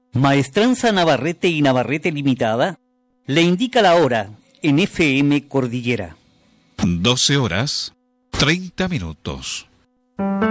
Maestranza Navarrete y Navarrete Limitada le indica la hora en FM Cordillera. 12 horas 30 minutos.